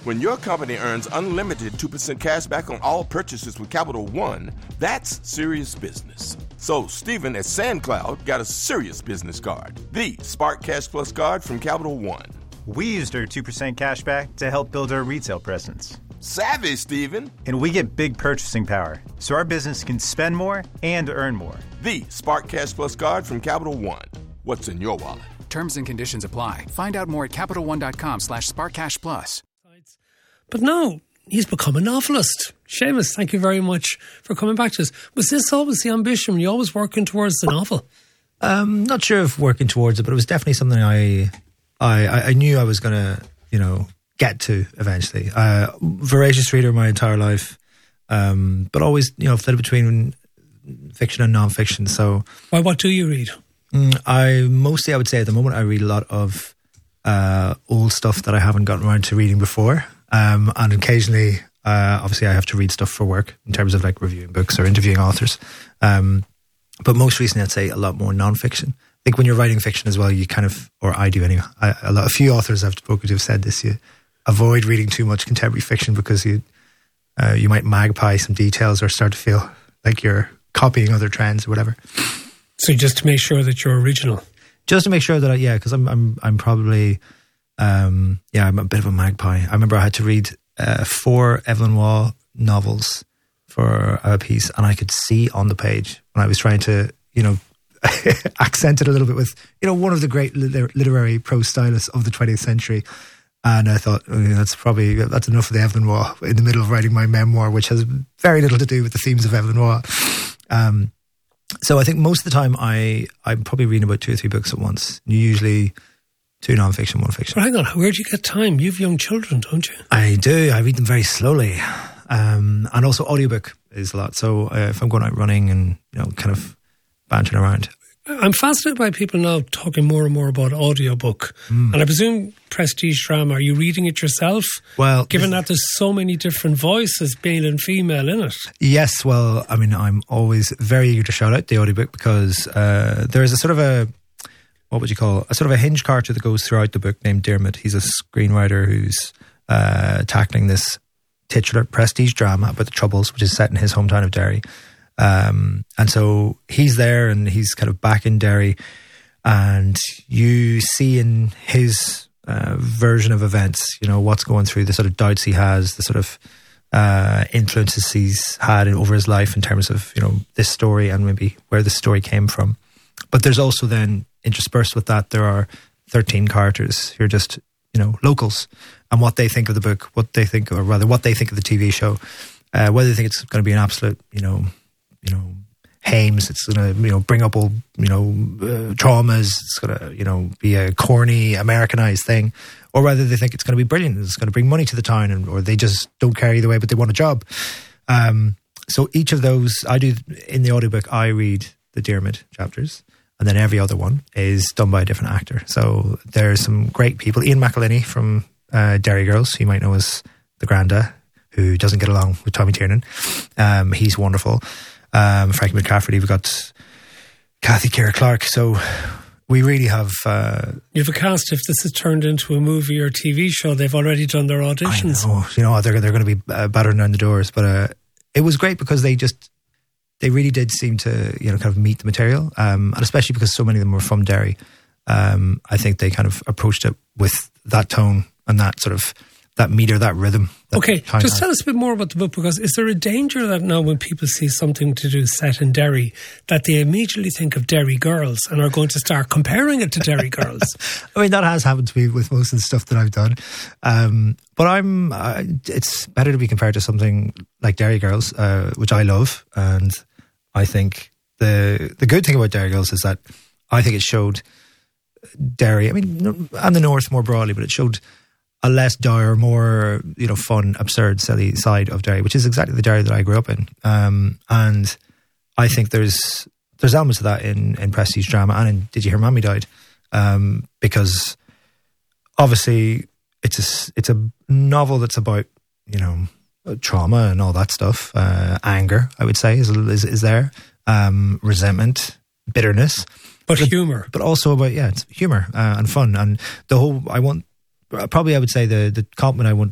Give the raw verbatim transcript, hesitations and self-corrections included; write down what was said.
When your company earns unlimited two percent cash back on all purchases with Capital One, that's serious business. So Stephen at SandCloud got a serious business card, the Spark Cash Plus card from Capital One. We used our two percent cash back to help build our retail presence. Savvy, Stephen. And we get big purchasing power, so our business can spend more and earn more. The Spark Cash Plus card from Capital One. What's in your wallet? Terms and conditions apply. Find out more at CapitalOne.com slash SparkCashPlus. But now he's become a novelist. Seamus, thank you very much for coming back to us. Was this always the ambition? Were you always working towards the novel? Um, not sure if working towards it, but it was definitely something I, I, I knew I was going to, you know, get to eventually. Uh, voracious reader my entire life, um, but always, you know, flitted between fiction and non-fiction. So, why? What do you read? Mm, I mostly, I would say, at the moment, I read a lot of uh, old stuff that I haven't gotten around to reading before. Um, and occasionally, uh, obviously, I have to read stuff for work in terms of like reviewing books or interviewing authors. Um, but most recently, I'd say a lot more non-fiction. I think when you're writing fiction as well, you kind of, or I do anyway. I, a, lot, a few authors I've spoken to have said this. You avoid reading too much contemporary fiction because you uh, you might magpie some details or start to feel like you're copying other trends or whatever. So just to make sure that you're original. Just to make sure that I, yeah, because I'm I'm I'm probably. Um, yeah, I'm a bit of a magpie. I remember I had to read uh, four Evelyn Waugh novels for a piece, and I could see on the page when I was trying to, you know, accent it a little bit with, you know, one of the great liter- literary prose stylists of the twentieth century. And I thought, oh, yeah, that's probably, that's enough of the Evelyn Waugh in the middle of writing my memoir, which has very little to do with the themes of Evelyn Waugh. Um, so I think most of the time I, I'm probably reading about two or three books at once. Usually two non-fiction, one fiction. But hang on, where do you get time? You have young children, don't you? I do. I read them very slowly. Um, and also audiobook is a lot. So uh, if I'm going out running and, you know, kind of bantering around. I'm fascinated by people now talking more and more about audiobook. Mm. And I presume prestige drama, are you reading it yourself? Well, given that there's so many different voices, male and female, in it. Yes, well, I mean, I'm always very eager to shout out the audiobook because uh, there is a sort of a, what would you call it? A sort of a hinge character that goes throughout the book named Dermot. He's a screenwriter who's uh, tackling this titular prestige drama about the Troubles, which is set in his hometown of Derry. Um, and so he's there and he's kind of back in Derry, and you see in his uh, version of events, you know, what's going through, the sort of doubts he has, the sort of uh, influences he's had over his life in terms of, you know, this story and maybe where the story came from. But there's also then interspersed with that, there are thirteen characters who are just, you know, locals, and what they think of the book, what they think, or rather what they think of the T V show, uh, whether they think it's going to be an absolute, you know, you know, hames, it's going to, you know, bring up all, you know, uh, traumas, it's going to, you know, be a corny, Americanized thing, or whether they think it's going to be brilliant, it's going to bring money to the town, and, or they just don't care either way, but they want a job. Um, so each of those, I do, in the audiobook, I read the Dermot chapters, and then every other one is done by a different actor. So there's some great people. Ian McElhinney from uh, Derry Girls, who you might know as the Granda, who doesn't get along with Tommy Tiernan. Um, he's wonderful. Um, Frankie McCafferty, we've got Kathy Keira Clark. So we really have... Uh, you have a cast, if this is turned into a movie or T V show, they've already done their auditions. I know, you know, they're, they're going to be uh, battering down the doors. But uh, it was great because they just... They really did seem to, you know, kind of meet the material, um, and especially because so many of them were from Derry. Um, I think they kind of approached it with that tone and that sort of, that meter, that rhythm. That okay, just tell us a bit more about the book, because is there a danger that now when people see something to do set in Derry, that they immediately think of Derry Girls and are going to start comparing it to Derry Girls? I mean, that has happened to me with most of the stuff that I've done. Um, but I'm, uh, it's better to be compared to something like Derry Girls, uh, which I love. And I think the the good thing about Derry Girls is that I think it showed Derry, I mean, and the North more broadly, but it showed a less dour, more, you know, fun, absurd, silly side of Derry, which is exactly the Derry that I grew up in. Um, and I think there's there's elements of that in, in prestige drama and in Did You Hear Mommy Died? Um, because obviously it's a, it's a novel that's about, you know, trauma and all that stuff. Uh, anger, I would say, is is, is there. Um, resentment, bitterness. But, but humour. But also about, yeah, it's humour uh, and fun. And the whole, I want, probably I would say the, the compliment I want